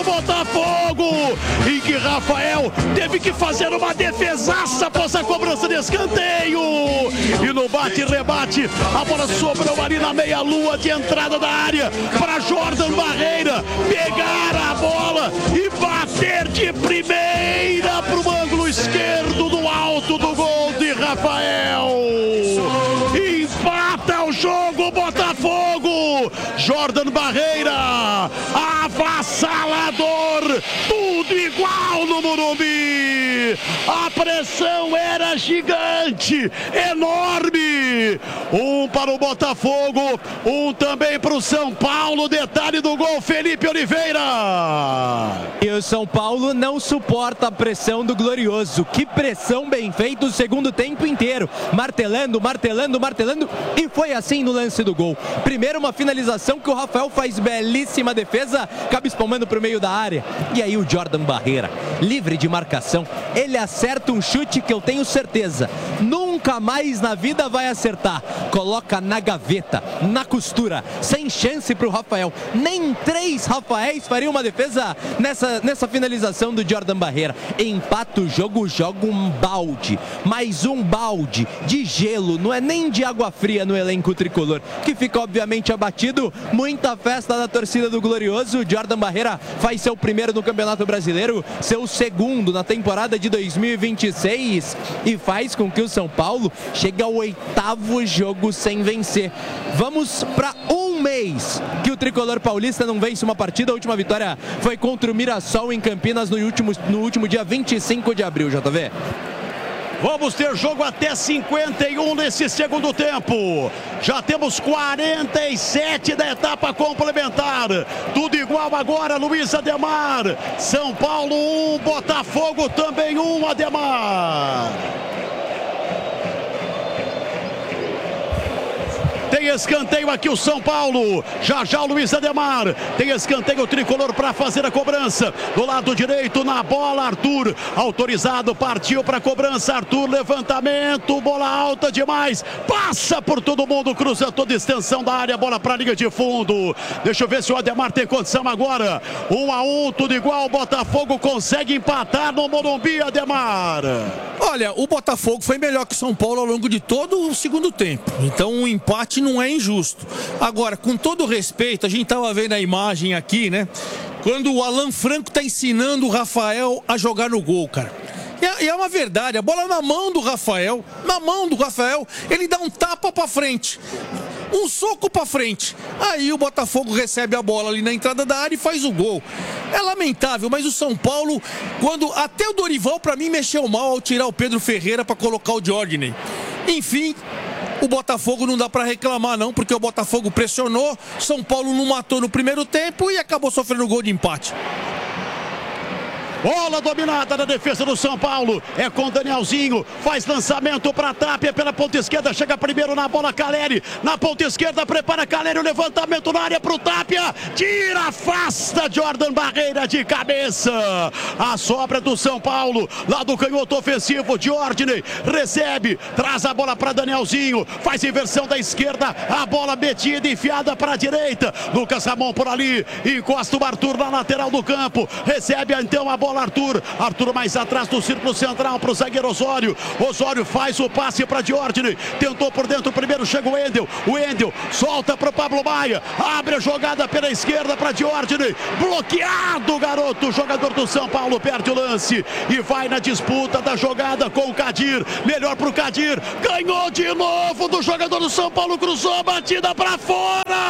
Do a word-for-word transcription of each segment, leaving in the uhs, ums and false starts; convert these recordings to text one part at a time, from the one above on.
do Botafogo, em que Rafael teve que fazer uma defesaça após a cobrança de escanteio. E no bate-rebate, a bola sobrou ali na meia-lua de entrada da área para Jordan Barreira pegar a bola e bater de primeira para o ângulo esquerdo do alto do gol de Rafael. Empata o jogo Botafogo. Jordan Barreira, avassalador, tudo igual no Morumbi. A pressão era gigante, enorme. Um para o Botafogo, um também para o São Paulo. Detalhe do gol, Felipe Oliveira. E o São Paulo não suporta a pressão do Glorioso. Que pressão bem feita o segundo tempo inteiro. Martelando, martelando, martelando. E foi assim no lance do gol. Primeiro uma finalização que o Rafael faz belíssima defesa, cabe espalmando para o meio da área. E aí o Jordan Barreira, livre de marcação, ele acerta um chute que eu tenho certeza nunca mais na vida vai acertar. Coloca na gaveta, na costura, sem chance para o Rafael. Nem três Rafaéis fariam uma defesa nessa, nessa finalização do Jordan Barreira. Empata o jogo, joga um balde, mais um balde de gelo, não é nem de água fria no elenco tricolor, que fica obviamente abatido. Muita festa da torcida do Glorioso. O Jordan Barreira faz seu primeiro no Campeonato Brasileiro, seu segundo na temporada de dois mil e vinte e seis, e faz com que o São Paulo chegue ao oitavo jogo sem vencer. Vamos para um mês que o tricolor paulista não vence uma partida. A última vitória foi contra o Mirassol em Campinas no último, no último dia vinte e cinco de abril, J V. Vamos ter jogo até cinquenta e um nesse segundo tempo. Já temos quarenta e sete da etapa complementar. Tudo igual agora, Luiz Ademar. São Paulo um, Botafogo também um, Ademar. Tem escanteio aqui o São Paulo. Já já o Luiz Ademar. Tem escanteio tricolor para fazer a cobrança. Do lado direito na bola, Arthur. Autorizado, partiu para a cobrança. Arthur, levantamento. Bola alta demais. Passa por todo mundo. Cruza toda a extensão da área. Bola para a linha de fundo. Deixa eu ver se o Ademar tem condição agora. Um a um, tudo igual. Botafogo consegue empatar no Morumbi, Ademar. Olha, o Botafogo foi melhor que o São Paulo ao longo de todo o segundo tempo. Então o empate não é injusto. Agora, com todo respeito, a gente estava vendo a imagem aqui, né? Quando o Alan Franco está ensinando o Rafael a jogar no gol, cara. E é uma verdade, a bola na mão do Rafael, na mão do Rafael, ele dá um tapa para frente. Um soco para frente. Aí o Botafogo recebe a bola ali na entrada da área e faz o gol. É lamentável, mas o São Paulo, quando até o Dorival para mim mexeu mal ao tirar o Pedro Ferreira para colocar o Jordan. Enfim, o Botafogo não dá para reclamar não, porque o Botafogo pressionou, São Paulo não matou no primeiro tempo e acabou sofrendo gol de empate. Bola dominada na defesa do São Paulo. É com Danielzinho. Faz lançamento para Tapia pela ponta esquerda. Chega primeiro na bola Caleri. Na ponta esquerda prepara Caleri. O levantamento na área para o Tapia. Tira, afasta Jordan Barreira de cabeça. A sobra do São Paulo. Lá do canhoto ofensivo. Jordan recebe. Traz a bola para Danielzinho. Faz inversão da esquerda. A bola metida, enfiada para a direita. Lucas Ramon por ali. Encosta o Arthur na lateral do campo. Recebe então a bola Arthur, Arthur mais atrás do círculo central para o zagueiro Osório. Osório faz o passe para Jordan, tentou por dentro primeiro, chega o Wendel, o Wendel solta para o Pablo Maia, abre a jogada pela esquerda para Jordan, bloqueado o garoto, o jogador do São Paulo perde o lance e vai na disputa da jogada com o Kadir, melhor para o Kadir, ganhou de novo do jogador do São Paulo, cruzou a batida para fora.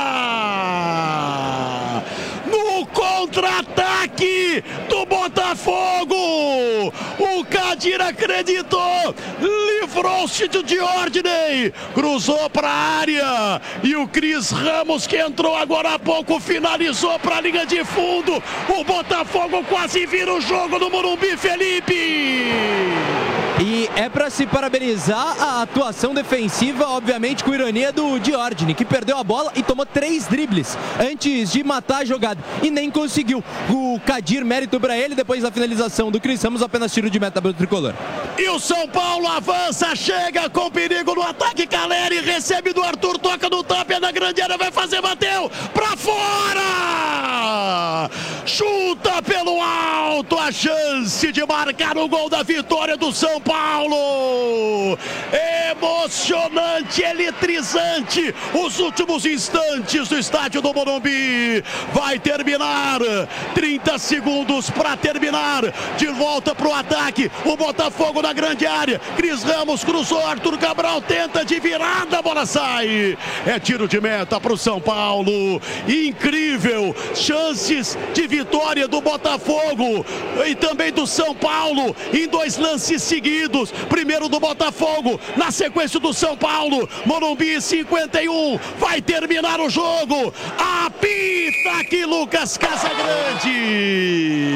No contra-ataque do Botafogo, o Kadir acreditou, livrou-se de Jordan, cruzou para a área e o Cris Ramos, que entrou agora há pouco, finalizou para a linha de fundo. O Botafogo quase vira o jogo no Morumbi, Felipe. E é para se parabenizar a atuação defensiva, obviamente com ironia, do Jordan, que perdeu a bola e tomou três dribles antes de matar a jogada e nem conseguiu. O Kadir, mérito para ele, depois da finalização do Cris Ramos, apenas tiro de meta para o tricolor. E o São Paulo avança, chega com perigo no ataque. Caleri recebe do Arthur, toca no Tapia na grande área, vai fazer, bateu para fora! chuta pelo alto, a chance de marcar o gol da vitória do São Paulo. Emocionante, eletrizante, os últimos instantes do estádio do Morumbi. Vai terminar, trinta segundos para terminar, de volta para o ataque, o Botafogo na grande área, Cris Ramos cruzou, Arthur Cabral tenta de virada, a bola sai, é tiro de meta para o São Paulo. Incrível, chances de vitória do Botafogo e também do São Paulo em dois lances seguidos, primeiro do Botafogo, na sequência do São Paulo. Morumbi cinquenta e um, vai terminar o jogo, apita aqui Lucas Casagrande,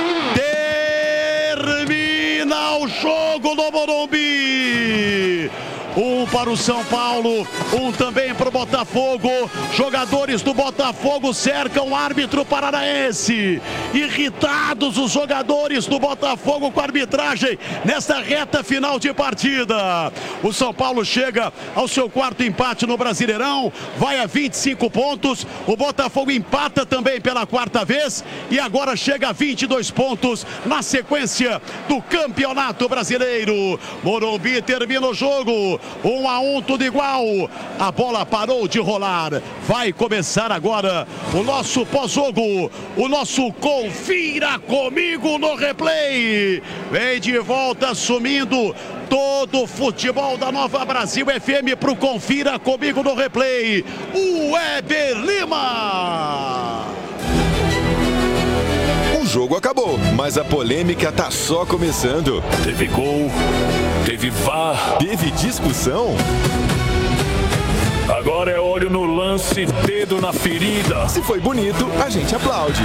termina o jogo no Morumbi. Um para o São Paulo, um também para o Botafogo. Jogadores do Botafogo cercam o árbitro paranaense. Irritados os jogadores do Botafogo com a arbitragem nesta reta final de partida. O São Paulo chega ao seu quarto empate no Brasileirão, vai a vinte e cinco pontos. O Botafogo empata também pela quarta vez e agora chega a vinte e dois pontos na sequência do Campeonato Brasileiro. Morumbi termina o jogo. Um a um, tudo igual. A bola parou de rolar. Vai começar agora o nosso pós-jogo, o nosso Confira Comigo no Replay. Vem de volta assumindo todo o futebol da Nova Brasil F M para o Confira Comigo no Replay, o Weber Lima. O jogo acabou, mas a polêmica tá só começando. Teve gol, teve V A R, teve discussão. Agora é olho no lance, dedo na ferida. Se foi bonito, a gente aplaude.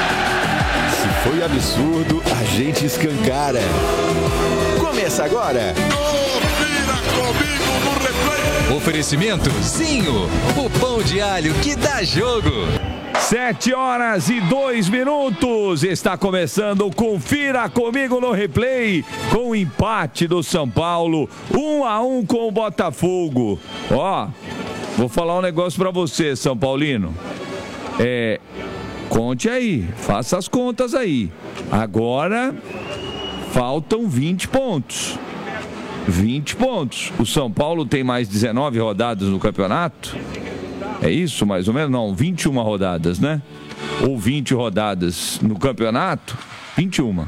Se foi absurdo, a gente escancara. Começa agora. Confira Comigo no Replay. Oferecimento Zinho, o pão de alho que dá jogo. Sete horas e dois minutos, está começando o Confira Comigo no Replay, com o empate do São Paulo, um a um com o Botafogo. Ó, vou falar um negócio pra você, São Paulino. É, conte aí, faça as contas aí. Agora, faltam vinte pontos. vinte pontos. O São Paulo tem mais dezenove rodadas no campeonato. É isso, mais ou menos? Não, vinte e uma rodadas, né? Ou vinte rodadas no campeonato, vinte e uma.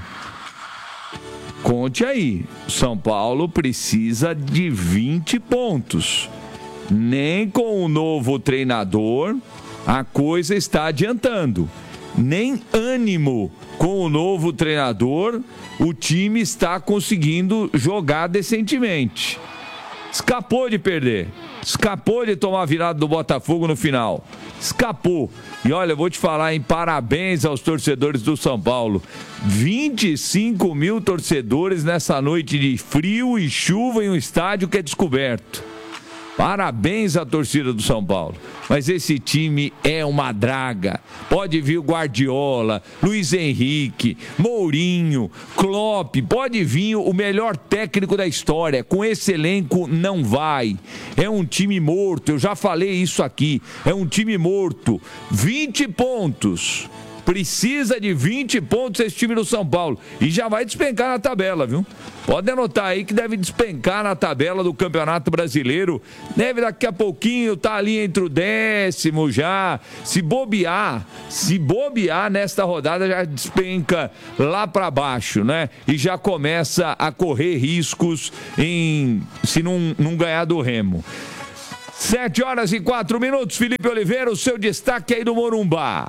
Conte aí, São Paulo precisa de vinte pontos. Nem com o novo treinador a coisa está adiantando. Nem ânimo com o novo treinador o time está conseguindo jogar decentemente. Escapou de perder. Escapou de tomar a virada do Botafogo no final. Escapou. E olha, eu vou te falar, em parabéns aos torcedores do São Paulo. vinte e cinco mil torcedores nessa noite de frio e chuva em um estádio que é descoberto. Parabéns à torcida do São Paulo. Mas esse time é uma draga. Pode vir o Guardiola, Luiz Henrique, Mourinho, Klopp. Pode vir o melhor técnico da história. Com esse elenco não vai. É um time morto. Eu já falei isso aqui. É um time morto. vinte pontos. Precisa de vinte pontos esse time do São Paulo. E já vai despencar na tabela, viu? Pode anotar aí que deve despencar na tabela do Campeonato Brasileiro. Deve daqui a pouquinho estar tá ali entre o décimo já. Se bobear, se bobear nesta rodada já despenca lá para baixo, né? E já começa a correr riscos em se não, não ganhar do Remo. Sete horas e quatro minutos, Felipe Oliveira, o seu destaque aí do Morumbá.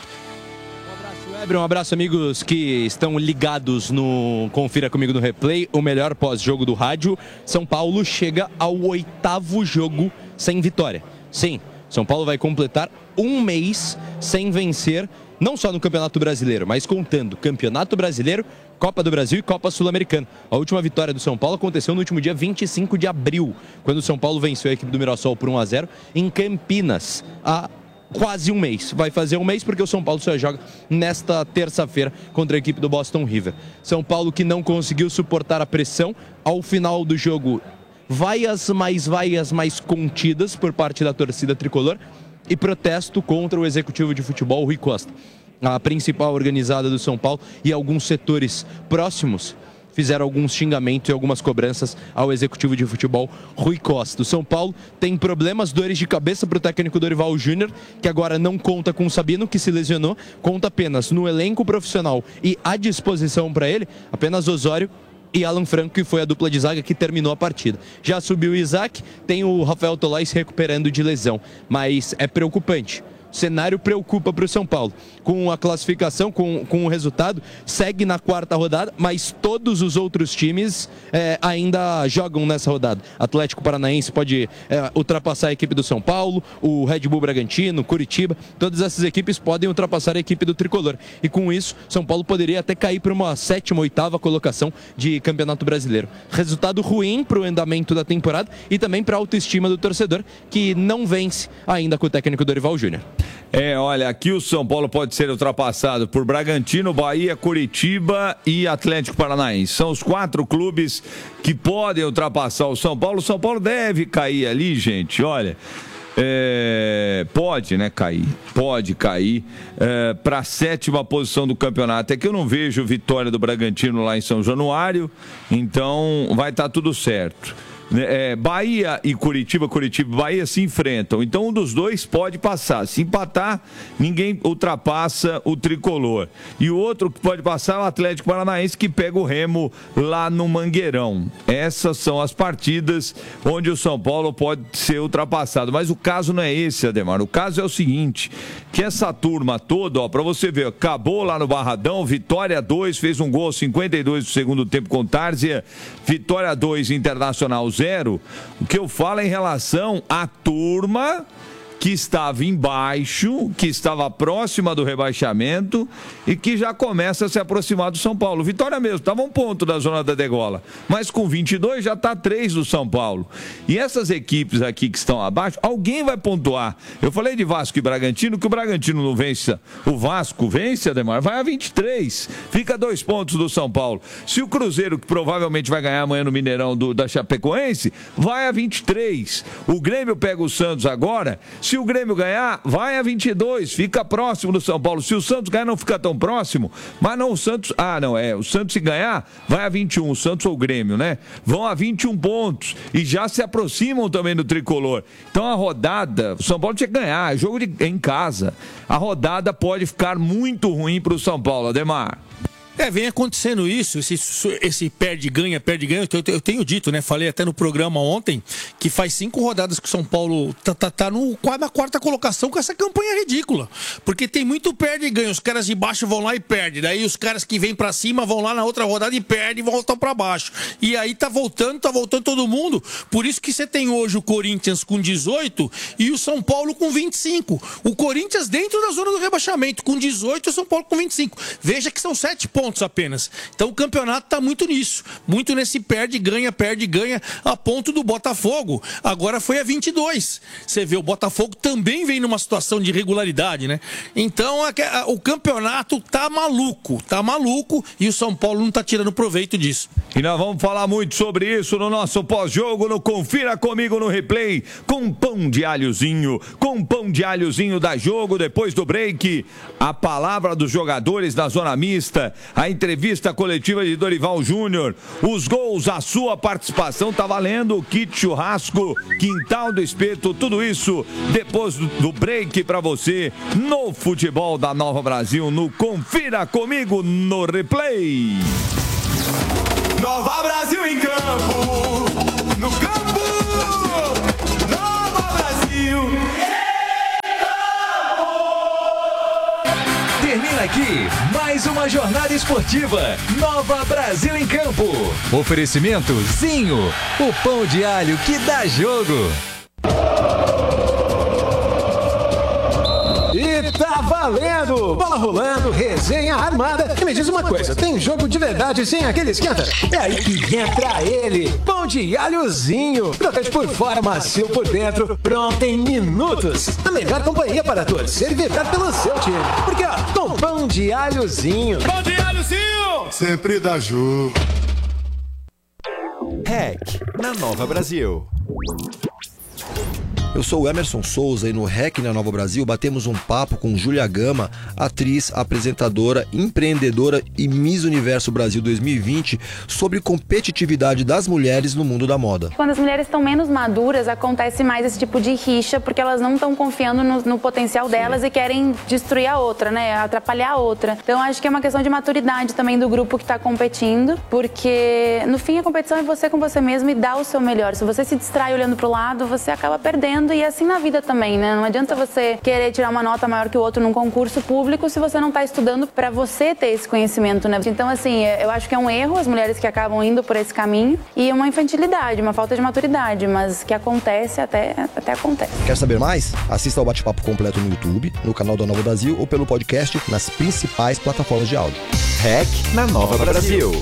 Um abraço, amigos que estão ligados no Confira Comigo no Replay, o melhor pós-jogo do rádio. São Paulo chega ao oitavo jogo sem vitória. Sim, São Paulo vai completar um mês sem vencer, não só no Campeonato Brasileiro, mas contando Campeonato Brasileiro, Copa do Brasil e Copa Sul-Americana. A última vitória do São Paulo aconteceu no último dia vinte e cinco de abril, quando o São Paulo venceu a equipe do Mirassol por um a zero em Campinas, a quase um mês. Vai fazer um mês porque o São Paulo só joga nesta terça-feira contra a equipe do Boston River. São Paulo que não conseguiu suportar a pressão. Ao final do jogo, vaias mais vaias mais contidas por parte da torcida tricolor e protesto contra o executivo de futebol, Rui Costa. a principal organizada do São Paulo, e alguns setores próximos fizeram alguns xingamentos e algumas cobranças ao executivo de futebol Rui Costa. O São Paulo tem problemas, dores de cabeça para o técnico Dorival Júnior, que agora não conta com o Sabino, que se lesionou, conta apenas no elenco profissional e à disposição para ele, apenas Osório e Alan Franco, que foi a dupla de zaga que terminou a partida. Já subiu o Isaac, tem o Rafael Tolói se recuperando de lesão, mas é preocupante. O cenário preocupa para o São Paulo. Com a classificação, com, com o resultado, segue na quarta rodada, mas todos os outros times é, ainda jogam nessa rodada. Atlético Paranaense pode é, ultrapassar a equipe do São Paulo, o Red Bull Bragantino, Curitiba, todas essas equipes podem ultrapassar a equipe do Tricolor. E com isso, São Paulo poderia até cair para uma sétima, oitava colocação de Campeonato Brasileiro. Resultado ruim para o andamento da temporada e também para a autoestima do torcedor, que não vence ainda com o técnico Dorival Júnior. É, olha, aqui o São Paulo pode ser ultrapassado por Bragantino, Bahia, Curitiba e Atlético Paranaense. São os quatro clubes que podem ultrapassar o São Paulo. O São Paulo deve cair ali, gente, olha. É, pode, né, cair. Pode cair é, para a sétima posição do campeonato. É que eu não vejo vitória do Bragantino lá em São Januário, então vai estar tudo certo. É, Bahia e Curitiba, Curitiba e Bahia se enfrentam, então um dos dois pode passar. Se empatar, ninguém ultrapassa o Tricolor, e o outro que pode passar é o Atlético Paranaense, que pega o Remo lá no Mangueirão. Essas são as partidas onde o São Paulo pode ser ultrapassado, mas o caso não é esse, Ademar. O caso é o seguinte, que essa turma toda, ó, pra você ver, acabou lá no Barradão, Vitória dois, fez um gol aos cinquenta e dois do segundo tempo com Tárzia, Vitória dois, Internacional zero. O que eu falo é em relação à turma que estava embaixo, que estava próxima do rebaixamento e que já começa a se aproximar do São Paulo. Vitória mesmo, estava um ponto da zona da degola, mas com vinte e dois já está três do São Paulo. E essas equipes aqui que estão abaixo, alguém vai pontuar. Eu falei de Vasco e Bragantino, que o Bragantino não vence, o Vasco vence, Ademar, vai a vinte e três, fica dois pontos do São Paulo. Se o Cruzeiro, que provavelmente vai ganhar amanhã no Mineirão do, da Chapecoense, vai a vinte e três. O Grêmio pega o Santos agora. Se o Grêmio ganhar, vai a vinte e dois, fica próximo do São Paulo. Se o Santos ganhar, não fica tão próximo, mas não o Santos... Ah, não, é, o Santos se ganhar, vai a vinte e um, o Santos ou o Grêmio, né? Vão a vinte e um pontos e já se aproximam também do Tricolor. Então a rodada, o São Paulo tinha que ganhar, é jogo de, em casa. A rodada pode ficar muito ruim para o São Paulo, Ademar. É, vem acontecendo isso, esse, esse perde-ganha, perde-ganha, eu, eu tenho dito, né? Falei até no programa ontem, que faz cinco rodadas que o São Paulo tá, tá, tá no, na quarta colocação com essa campanha ridícula. Porque tem muito perde-ganha, os caras de baixo vão lá e perdem, daí os caras que vêm pra cima vão lá na outra rodada e perdem e voltam pra baixo. E aí tá voltando, tá voltando todo mundo, por isso que você tem hoje o Corinthians com dezoito e o São Paulo com vinte e cinco. O Corinthians dentro da zona do rebaixamento, com dezoito e o São Paulo com vinte e cinco. Veja que são sete pontos apenas. Então o campeonato está muito nisso, muito nesse perde, ganha, perde, ganha, a ponto do Botafogo. Agora foi a vinte e dois. Você vê, o Botafogo também vem numa situação de irregularidade, né? Então a, a, o campeonato tá maluco, tá maluco e o São Paulo não tá tirando proveito disso. E nós vamos falar muito sobre isso no nosso pós-jogo, no Confira Comigo no Replay, com pão de alhozinho, com pão de alhozinho da Jogo, depois do break, a palavra dos jogadores da zona mista, a entrevista coletiva de Dorival Júnior, os gols, a sua participação, tá valendo o kit churrasco, quintal do espeto, tudo isso depois do break para você no futebol da Nova Brasil, no Confira Comigo no Replay. Nova Brasil em campo, no campo, Nova Brasil. Termina aqui mais uma jornada esportiva. Nova Brasil em Campo. Oferecimento Zinho, o pão de alho que dá jogo. E tá valendo! Bola rolando, resenha armada. E me diz uma coisa, tem jogo de verdade sem aquele esquenta? É aí que entra ele, pão de alhozinho. Crocante por fora, macio por dentro, pronto em minutos. A melhor companhia para torcer e vibrar pelo seu time. Porque ó, com pão de alhozinho. Pão de alhozinho! Sempre dá jogo. Hack na Nova Brasil. Eu sou o Emerson Souza e no R E C na Nova Brasil batemos um papo com Júlia Gama, atriz, apresentadora, empreendedora e Miss Universo Brasil dois mil e vinte, sobre competitividade das mulheres no mundo da moda. Quando as mulheres estão menos maduras, acontece mais esse tipo de rixa, porque elas não estão confiando no, no potencial delas. Sim. E querem destruir a outra, né? Atrapalhar a outra. Então acho que é uma questão de maturidade também do grupo que está competindo, porque no fim a competição é você com você mesmo e dar o seu melhor. Se você se distrai olhando pro lado, você acaba perdendo. E assim na vida também, né? Não adianta você querer tirar uma nota maior que o outro num concurso público se você não está estudando para você ter esse conhecimento, né? Então, assim, eu acho que é um erro as mulheres que acabam indo por esse caminho e uma infantilidade, uma falta de maturidade, mas que acontece, até, até acontece. Quer saber mais? Assista ao bate-papo completo no YouTube, no canal da Nova Brasil ou pelo podcast nas principais plataformas de áudio. R E C na Nova Brasil.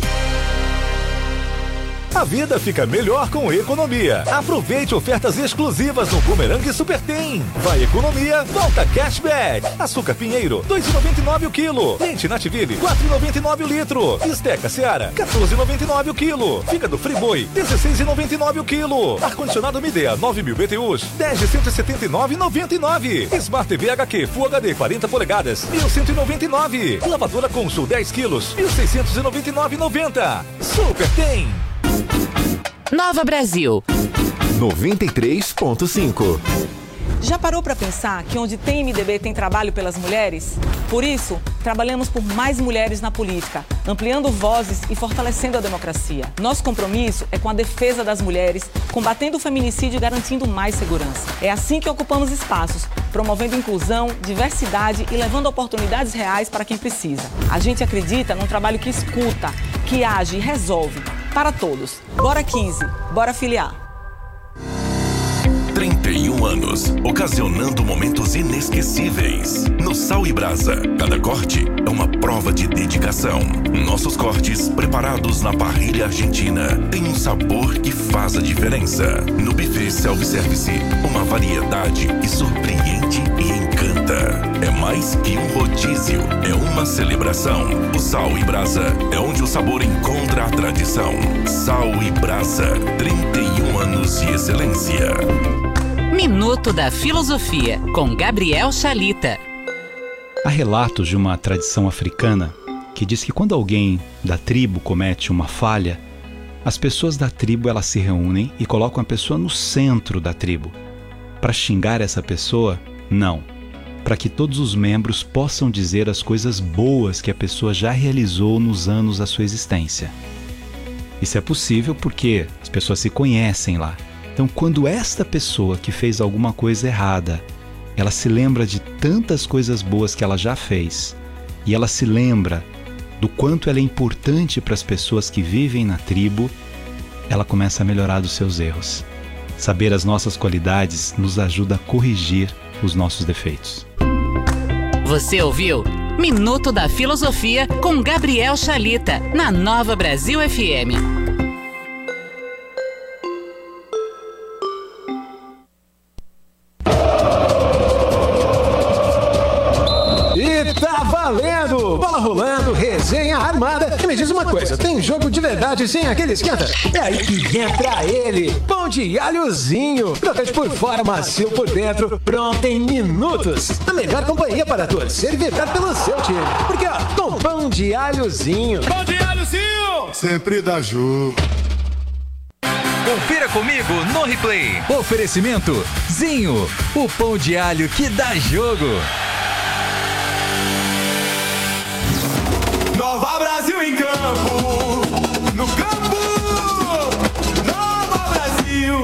A vida fica melhor com economia. Aproveite ofertas exclusivas no Boomerang Super Tem. Vai economia, volta cashback. Açúcar Pinheiro, dois reais e noventa e nove centavos o quilo. Leite Nativille, quatro reais e noventa e nove centavos o litro. Esteca Seara, quatorze reais e noventa e nove centavos o quilo. Fígado Friboi, dezesseis reais e noventa e nove centavos o quilo. Ar-condicionado Midea, nove mil B T Us, dez de cento e setenta e nove reais e noventa e nove centavos. Smart T V H Q Full H D quarenta polegadas, mil cento e noventa e nove reais. Lavadora Consul dez quilos, mil seiscentos e noventa e nove reais e noventa centavos. Super Tem. Nova Brasil noventa e três ponto cinco. Já parou para pensar que onde tem M D B tem trabalho pelas mulheres? Por isso, trabalhamos por mais mulheres na política, ampliando vozes e fortalecendo a democracia. Nosso compromisso é com a defesa das mulheres, combatendo o feminicídio e garantindo mais segurança. É assim que ocupamos espaços, promovendo inclusão, diversidade e levando oportunidades reais para quem precisa. A gente acredita num trabalho que escuta, que age e resolve. Para todos. Bora quinze, bora filiar. trinta e um anos, ocasionando momentos inesquecíveis. No Sal e Brasa, cada corte é uma prova de dedicação. Nossos cortes, preparados na parrilha argentina, têm um sabor que faz a diferença. No buffet self-service, uma variedade que surpreende e encanta. É mais que um rodízio, é uma celebração. O Sal e Brasa é onde o sabor encontra a tradição. Sal e Brasa, trinta e um anos de excelência. Minuto da Filosofia, com Gabriel Chalita. Há relatos de uma tradição africana que diz que quando alguém da tribo comete uma falha, as pessoas da tribo elas se reúnem e colocam a pessoa no centro da tribo. Para xingar essa pessoa? Não. Para que todos os membros possam dizer as coisas boas que a pessoa já realizou nos anos da sua existência. Isso é possível porque as pessoas se conhecem lá. Então, quando esta pessoa que fez alguma coisa errada, ela se lembra de tantas coisas boas que ela já fez, e ela se lembra do quanto ela é importante para as pessoas que vivem na tribo, ela começa a melhorar dos seus erros. Saber as nossas qualidades nos ajuda a corrigir os nossos defeitos. Você ouviu Minuto da Filosofia com Gabriel Chalita, na Nova Brasil F M. Tá valendo! Bola rolando, resenha armada. E me diz uma coisa, tem jogo de verdade sem aquele esquenta? É aí que entra ele, pão de alhozinho. Crocante por fora, macio por dentro, pronto em minutos. A melhor companhia para torcer e vibrar pelo seu time. Porque ó, com pão de alhozinho. Pão de alhozinho! Sempre dá jogo. Confira comigo no replay. Oferecimento Zinho, o pão de alho que dá jogo. Nova Brasil em campo, no campo, Nova Brasil.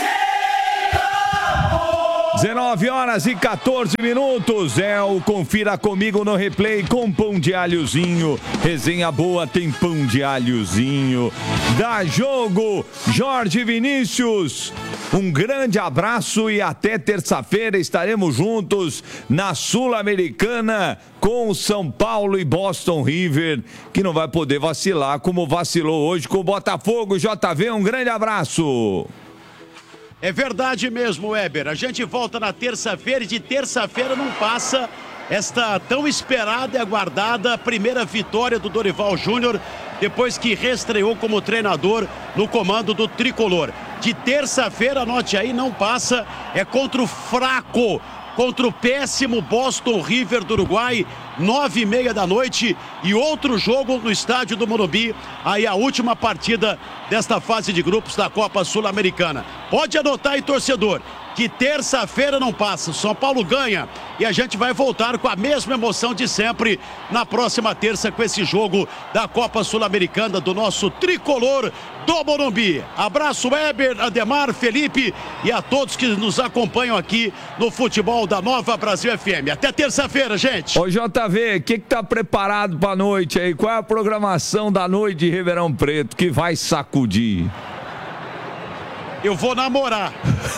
dezenove horas e quatorze minutos, é o Confira Comigo no Replay com pão de alhozinho. Resenha boa tem pão de alhozinho. Dá jogo, Jorge Vinícius. Um grande abraço e até terça-feira estaremos juntos na Sul-Americana com o São Paulo e Boston River, que não vai poder vacilar como vacilou hoje com o Botafogo. J V, um grande abraço. É verdade mesmo, Weber. A gente volta na terça-feira e de terça-feira não passa esta tão esperada e aguardada primeira vitória do Dorival Júnior, depois que reestreou como treinador no comando do Tricolor. de terça-feira, anote aí, não passa, é contra o fraco, contra o péssimo Boston River do Uruguai, nove e meia da noite, e outro jogo no estádio do Morumbi, aí a última partida desta fase de grupos da Copa Sul-Americana. Pode anotar aí, torcedor, que terça-feira não passa, São Paulo ganha e a gente vai voltar com a mesma emoção de sempre na próxima terça com esse jogo da Copa Sul-Americana do nosso tricolor do Morumbi. Abraço, Weber, Ademar, Felipe e a todos que nos acompanham aqui no futebol da Nova Brasil F M. Até terça-feira, gente. Ô J V, o que que tá preparado pra noite aí? Qual é a programação da noite de Ribeirão Preto que vai sacudir? Eu vou namorar.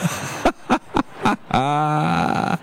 Ah.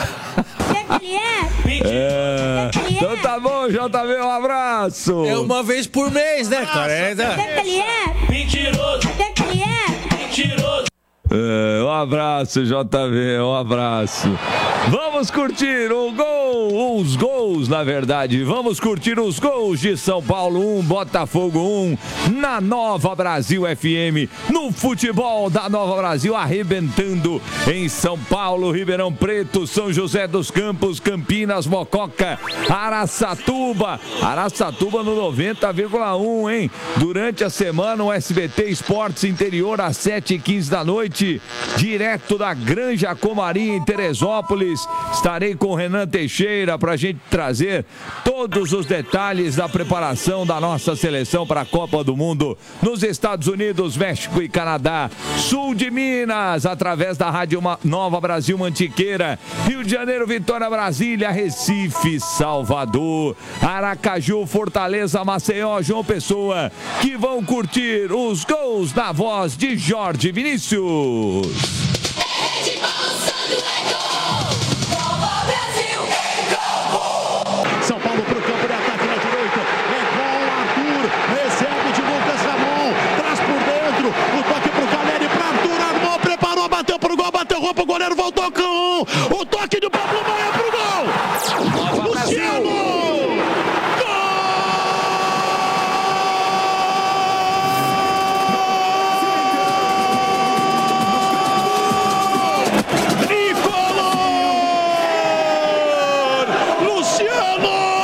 É. Então tá bom, J V, um abraço. É uma vez por mês, né, cara? É, né? Mentiroso. Mentiroso. É, um abraço, J V, um abraço. Vamos curtir o gol, os gols, na verdade. Vamos curtir os gols de São Paulo um, Botafogo um, na Nova Brasil F M, no futebol da Nova Brasil, arrebentando em São Paulo, Ribeirão Preto, São José dos Campos, Campinas, Mococa, Araçatuba. Araçatuba no noventa vírgula um, hein? Durante a semana, o S B T Esportes Interior, às sete e quinze da noite, direto da Granja Comarim, em Teresópolis. Estarei com o Renan Teixeira para a gente trazer todos os detalhes da preparação da nossa seleção para a Copa do Mundo nos Estados Unidos, México e Canadá. Sul de Minas, através da Rádio Nova Brasil Mantiqueira. Rio de Janeiro, Vitória, Brasília, Recife, Salvador, Aracaju, Fortaleza, Maceió, João Pessoa, que vão curtir os gols na voz de Jorge Vinícius. São Paulo pro campo de ataque na direita. É com Arthur. Recebe de Lucas Ramon. Traz por dentro. O toque pro Caleri. Pra Arthur. Armou. Preparou. Bateu pro gol. Bateu roupa. O goleiro voltou com. O toque do Pablo Maia pro